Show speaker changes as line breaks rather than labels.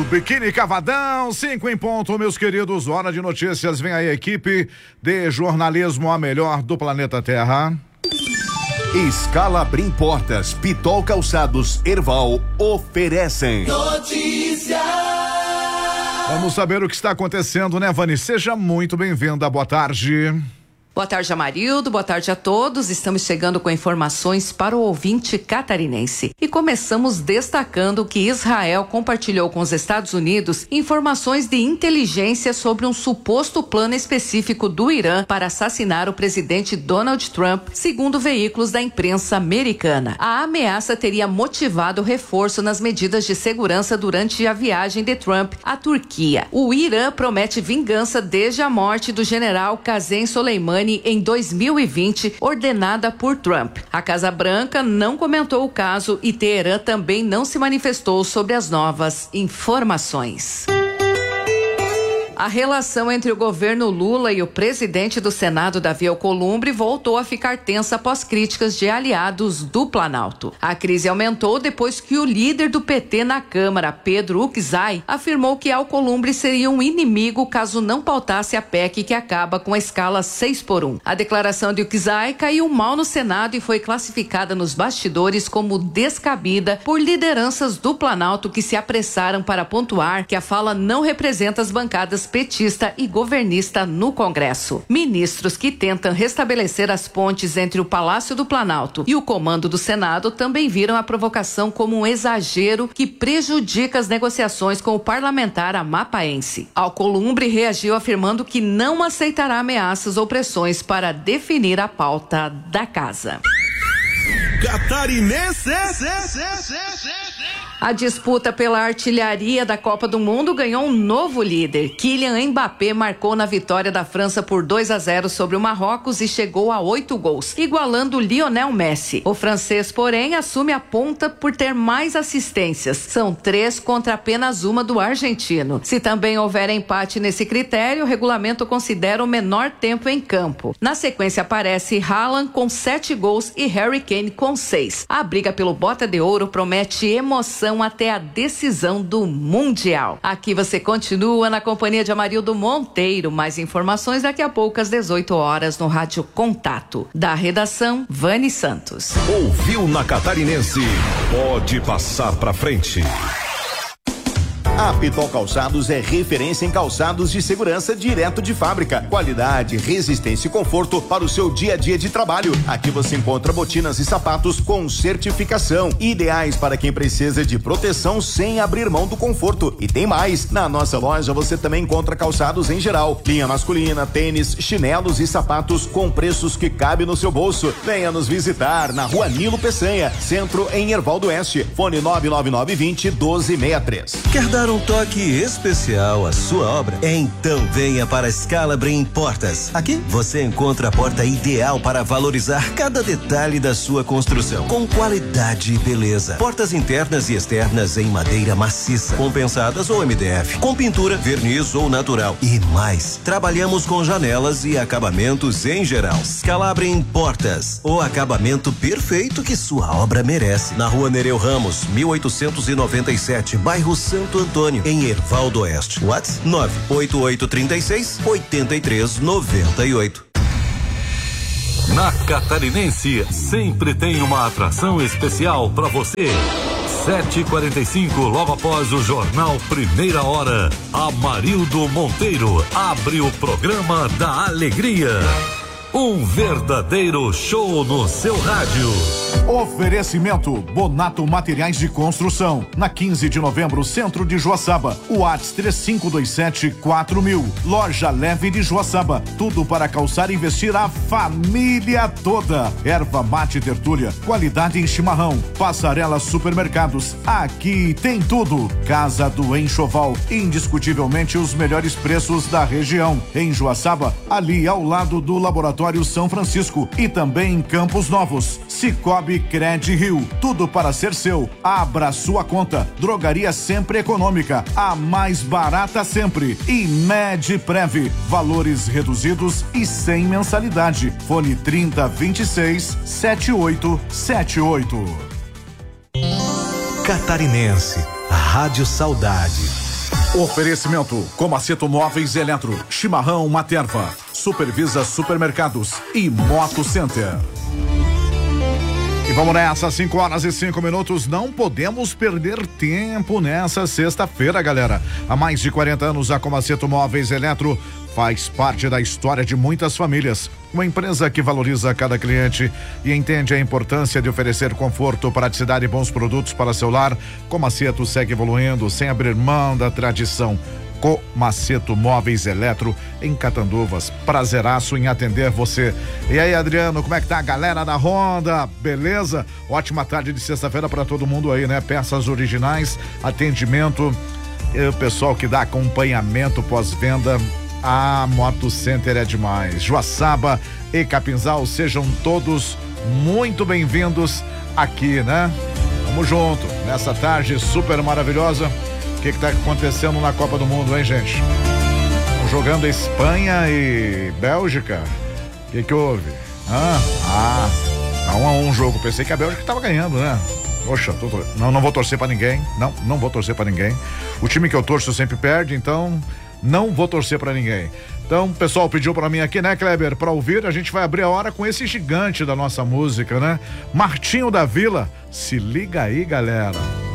Biquíni Cavadão, 5 em ponto, meus queridos. Hora de notícias. Vem aí a equipe de jornalismo, a melhor do planeta Terra.
Scalabrin Portas, Pitol Calçados, Erval oferecem
notícia.
Vamos saber o que está acontecendo, né, Vani? Seja muito bem-vinda. Boa tarde.
Boa tarde, Amarildo. Boa tarde a todos. Estamos chegando com informações para o ouvinte catarinense. E começamos destacando que Israel compartilhou com os Estados Unidos informações de inteligência sobre um suposto plano específico do Irã para assassinar o presidente Donald Trump, segundo veículos da imprensa americana. A ameaça teria motivado o reforço nas medidas de segurança durante a viagem de Trump à Turquia. O Irã promete vingança desde a morte do general Qasem Soleimani em 2020, ordenada por Trump. A Casa Branca não comentou o caso e Teherã também não se manifestou sobre as novas informações. A relação entre o governo Lula e o presidente do Senado, Davi Alcolumbre, voltou a ficar tensa após críticas de aliados do Planalto. A crise aumentou depois que o líder do PT na Câmara, Pedro Uczai, afirmou que Alcolumbre seria um inimigo caso não pautasse a PEC que acaba com a escala 6x1. A declaração de Uczai caiu mal no Senado e foi classificada nos bastidores como descabida por lideranças do Planalto que se apressaram para pontuar que a fala não representa as bancadas petista e governista no Congresso. Ministros que tentam restabelecer as pontes entre o Palácio do Planalto e o comando do Senado também viram a provocação como um exagero que prejudica as negociações com o parlamentar amapaense. Alcolumbre reagiu afirmando que não aceitará ameaças ou pressões para definir a pauta da casa.
Catarinense.
A disputa pela artilharia da Copa do Mundo ganhou um novo líder. Kylian Mbappé marcou na vitória da França por 2-0 sobre o Marrocos e chegou a 8 gols, igualando Lionel Messi. O francês, porém, assume a ponta por ter mais assistências. São 3 contra apenas uma do argentino. Se também houver empate nesse critério, o regulamento considera o menor tempo em campo. Na sequência aparece Haaland com 7 gols e Harry Kane com 6. A briga pelo Bota de Ouro promete emoção até a decisão do Mundial. Aqui você continua na companhia de Amarildo Monteiro. Mais informações daqui a pouco às 18 horas no Rádio Contato. Da redação, Vani Santos.
Ouviu na Catarinense? Pode passar pra frente. A Pitol Calçados é referência em calçados de segurança direto de fábrica. Qualidade, resistência e conforto para o seu dia a dia de trabalho. Aqui você encontra botinas e sapatos com certificação, ideais para quem precisa de proteção sem abrir mão do conforto. E tem mais, na nossa loja você também encontra calçados em geral, linha masculina, tênis, chinelos e sapatos com preços que cabem no seu bolso. Venha nos visitar na Rua Nilo Peçanha, centro em Erval do Oeste. Fone 99920-1263.
Quer dar um toque especial à sua obra? Então venha para a Scalabrin Portas. Aqui você encontra a porta ideal para valorizar cada detalhe da sua construção, com qualidade e beleza. Portas internas e externas em madeira maciça, compensadas ou MDF, com pintura, verniz ou natural e mais. Trabalhamos com janelas e acabamentos em geral. Scalabrin Portas, o acabamento perfeito que sua obra merece. Na Rua Nereu Ramos, 1897, bairro Santo Antônio, em Erval do Oeste. WhatsApp 98836-8398.
Na Catarinense, sempre tem uma atração especial para você. 7h45, logo após o jornal Primeira Hora, Amarildo Monteiro abre o programa da alegria. Um verdadeiro show no seu rádio.
Oferecimento Bonato Materiais de Construção. Na 15 de novembro, centro de Joaçaba. WhatsApp 3527-4000. Loja Leve de Joaçaba. Tudo para calçar e vestir a família toda. Erva mate tertúlia. Qualidade em chimarrão. Passarela Supermercados. Aqui tem tudo. Casa do Enxoval. Indiscutivelmente os melhores preços da região. Em Joaçaba, ali ao lado do Laboratório São Francisco e também em Campos Novos. Cicobi Cred Rio, tudo para ser seu. Abra sua conta. Drogaria Sempre Econômica, a mais barata sempre. E Medprev, valores reduzidos e sem mensalidade. Fone 3026-7878.
Catarinense, a Rádio Saudade.
Oferecimento Comaceto Móveis e Eletro, Chimarrão Materva, Supervisa Supermercados e Moto Center. E vamos nessa, 5h05. Não podemos perder tempo nessa sexta-feira, galera. Há mais de 40 anos, a Comaceto Móveis e Eletro faz parte da história de muitas famílias. Uma empresa que valoriza cada cliente e entende a importância de oferecer conforto, praticidade e bons produtos para seu lar. Comaceto segue evoluindo sem abrir mão da tradição. Comaceto Móveis Eletro, em Catanduvas. Prazeraço em atender você. E aí, Adriano, como é que tá a galera da Honda? Beleza? Ótima tarde de sexta-feira para todo mundo aí, né? Peças originais, atendimento, e o pessoal que dá acompanhamento pós-venda. A Moto Center é demais. Joaçaba e Capinzal, sejam todos muito bem-vindos aqui, né? Vamos junto, nessa tarde super maravilhosa. O que tá acontecendo na Copa do Mundo, hein, gente? Estão jogando Espanha e Bélgica. O que houve? Tá 1-1 jogo. Pensei que a Bélgica tava ganhando, né? Poxa, não vou torcer pra ninguém. Não vou torcer pra ninguém. O time que eu torço sempre perde, então não vou torcer pra ninguém. Então, o pessoal pediu pra mim aqui, né, Kleber? Pra ouvir, a gente vai abrir a hora com esse gigante da nossa música, né? Martinho da Vila. Se liga aí, galera.